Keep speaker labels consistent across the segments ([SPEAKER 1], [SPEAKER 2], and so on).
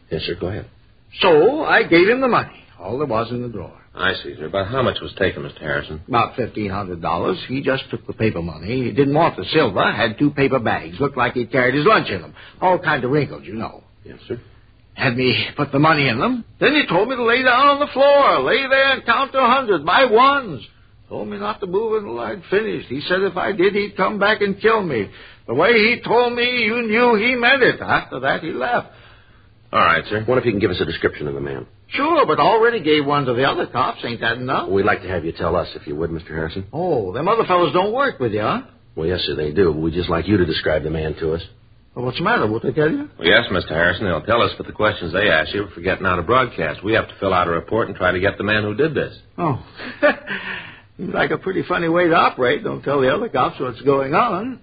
[SPEAKER 1] Yes, sir, go ahead.
[SPEAKER 2] So I gave him the money, all there was in the drawer.
[SPEAKER 1] I see, sir. But how much was taken, Mr. Harrison?
[SPEAKER 2] About $1,500. He just took the paper money. He didn't want the silver. Had 2 paper bags. Looked like he carried his lunch in them. All kinds of wrinkles, you know.
[SPEAKER 1] Yes, sir.
[SPEAKER 2] Had me put the money in them. Then he told me to lay down on the floor. Lay there and count to 100 by ones. Told me not to move until I'd finished. He said if I did, he'd come back and kill me. The way he told me, you knew he meant it. After that, he left.
[SPEAKER 1] All right, sir. What if you can give us a description of the man?
[SPEAKER 2] Sure, but already gave one to the other cops. Ain't that enough?
[SPEAKER 1] We'd like to have you tell us, if you would, Mr. Harrison.
[SPEAKER 2] Oh, them other fellows don't work with you, huh?
[SPEAKER 1] Well, yes, sir, they do. We'd just like you to describe the man to us.
[SPEAKER 2] Well, what's the matter? Won't they tell you?
[SPEAKER 1] Well, yes, Mr. Harrison, they'll tell us, but the questions they ask you are for getting out a broadcast. We have to fill out a report and try to get the man who did this.
[SPEAKER 2] Oh. Seems like a pretty funny way to operate. Don't tell the other cops what's going on.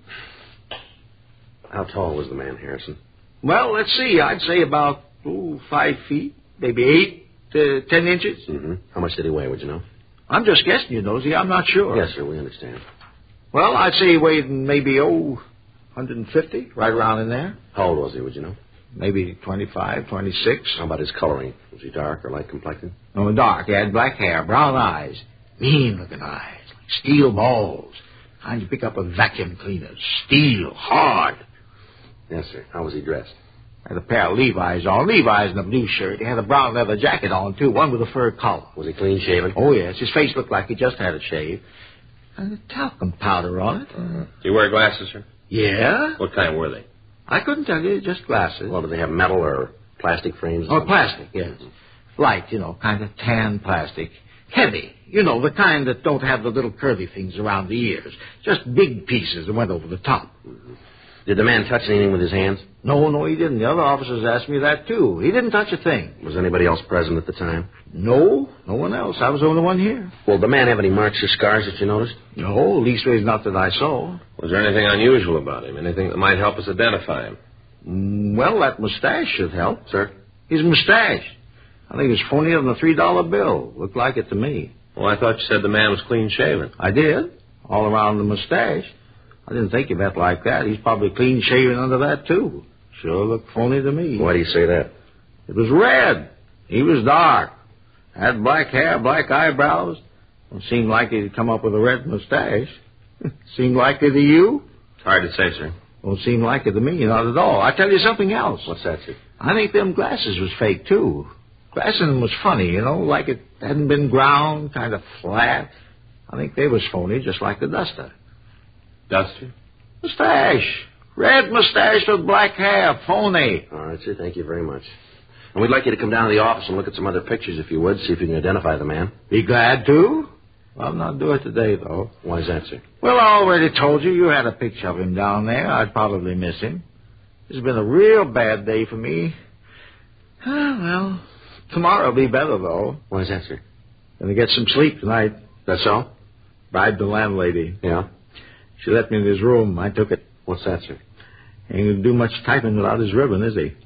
[SPEAKER 1] How tall was the man, Harrison?
[SPEAKER 2] Well, let's see. I'd say about 5 feet, maybe 8 to 10 inches.
[SPEAKER 1] Mm-hmm. How much did he weigh, would you know?
[SPEAKER 2] I'm just guessing, you nosy. I'm not sure.
[SPEAKER 1] Yes, sir, we understand.
[SPEAKER 2] Well, I'd say he weighed maybe, 150, right around in there.
[SPEAKER 1] How old was he, would you know?
[SPEAKER 2] Maybe 25, 26.
[SPEAKER 1] How about his coloring? Was he dark or light complected?
[SPEAKER 2] No, dark. He had black hair, brown eyes, mean-looking eyes, like steel balls. Kind you pick up a vacuum cleaner. Steel, hard.
[SPEAKER 1] Yes, sir. How was he dressed?
[SPEAKER 2] Had a pair of Levi's on. Levi's and a blue shirt. He had a brown leather jacket on, too, one with a fur collar.
[SPEAKER 1] Was he clean-shaven?
[SPEAKER 2] Oh, yes. His face looked like he just had a shave. And a talcum powder on it.
[SPEAKER 1] Do you wear glasses, sir?
[SPEAKER 2] Yeah?
[SPEAKER 1] What kind were they?
[SPEAKER 2] I couldn't tell you, just glasses.
[SPEAKER 1] Well, did they have metal or plastic frames?
[SPEAKER 2] Oh, plastic, yes. Light, kind of tan plastic. Heavy, the kind that don't have the little curvy things around the ears. Just big pieces that went over the top.
[SPEAKER 1] Mm-hmm. Did the man touch anything with his hands?
[SPEAKER 2] No, he didn't. The other officers asked me that, too. He didn't touch a thing.
[SPEAKER 1] Was anybody else present at the time?
[SPEAKER 2] No one else. I was the only one here.
[SPEAKER 1] Well, did the man have any marks or scars that you noticed?
[SPEAKER 2] No, leastways not that I saw.
[SPEAKER 1] Was there anything unusual about him? Anything that might help us identify him?
[SPEAKER 2] Well, that mustache should help.
[SPEAKER 1] Sir?
[SPEAKER 2] His mustache. I think it was phonier than a $3 bill. Looked like it to me.
[SPEAKER 1] Well, I thought you said the man was clean-shaven.
[SPEAKER 2] I did. All around the mustache. I didn't think of it like that. He's probably clean-shaven under that, too. Sure looked phony to me.
[SPEAKER 1] Why do you say that?
[SPEAKER 2] It was red. He was dark. Had black hair, black eyebrows. It seemed like he'd come up with a red mustache. Seemed like it to you?
[SPEAKER 1] It's hard to say, sir.
[SPEAKER 2] Don't seem like it to me, not at all. I'll tell you something else.
[SPEAKER 1] What's that, sir?
[SPEAKER 2] I think them glasses was fake, too. Glassing them was funny, like it hadn't been ground, kind of flat. I think they was phony, just like the duster.
[SPEAKER 1] Duster?
[SPEAKER 2] Mustache. Red mustache with black hair. Phony.
[SPEAKER 1] All right, sir. Thank you very much. And we'd like you to come down to the office and look at some other pictures, if you would, see if you can identify the man.
[SPEAKER 2] Be glad to. I'll not do it today, though.
[SPEAKER 1] Why is that, sir?
[SPEAKER 2] Well, I already told you had a picture of him down there. I'd probably miss him. It's been a real bad day for me. Well, tomorrow will be better, though.
[SPEAKER 1] Why is that, sir?
[SPEAKER 2] Gonna get some sleep tonight.
[SPEAKER 1] That's all?
[SPEAKER 2] Bribed the landlady.
[SPEAKER 1] Yeah?
[SPEAKER 2] She let me in his room. I took it.
[SPEAKER 1] What's that, sir?
[SPEAKER 2] Ain't gonna do much typing without his ribbon, is he?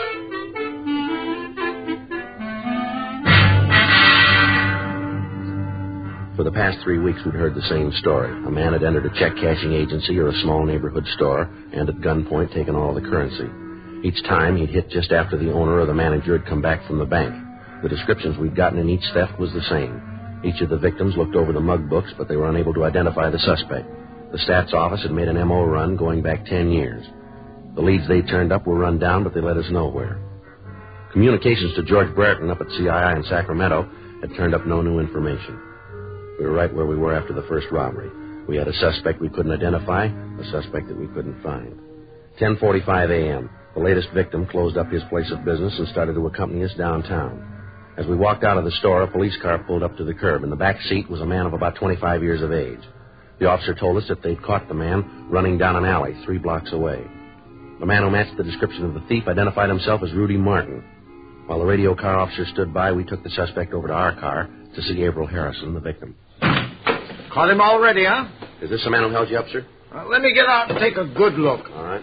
[SPEAKER 1] For the past 3 weeks, we'd heard the same story. A man had entered a check-cashing agency or a small neighborhood store and at gunpoint taken all the currency. Each time, he'd hit just after the owner or the manager had come back from the bank. The descriptions we'd gotten in each theft was the same. Each of the victims looked over the mug books, but they were unable to identify the suspect. The stats office had made an M.O. run going back 10 years. The leads they turned up were run down, but they led us nowhere. Communications to George Brereton up at CII in Sacramento had turned up no new information. We were right where we were after the first robbery. We had a suspect we couldn't identify, a suspect that we couldn't find. 10:45 a.m., the latest victim closed up his place of business and started to accompany us downtown. As we walked out of the store, a police car pulled up to the curb. In the back seat was a man of about 25 years of age. The officer told us that they'd caught the man running down an alley 3 blocks away. The man who matched the description of the thief identified himself as Rudy Martin. While the radio car officer stood by, we took the suspect over to our car to see Averill Harrison, the victim.
[SPEAKER 2] Caught him already, huh?
[SPEAKER 1] Is this the man who held you up, sir?
[SPEAKER 2] Let me get out and take a good look.
[SPEAKER 1] All right.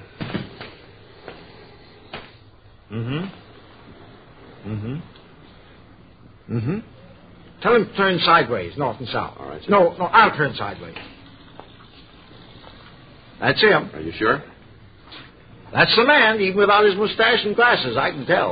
[SPEAKER 2] Tell him to turn sideways, north and south.
[SPEAKER 1] All right, sir.
[SPEAKER 2] No, I'll turn sideways. That's him.
[SPEAKER 1] Are you sure?
[SPEAKER 2] That's the man, even without his mustache and glasses, I can tell.